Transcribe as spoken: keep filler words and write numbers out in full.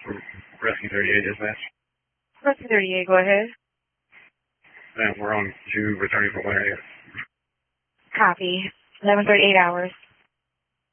Rescue thirty-eight dispatch. Rescue thirty-eight, go ahead. And we're on to returning from where? Copy. eleven thirty-eight hours.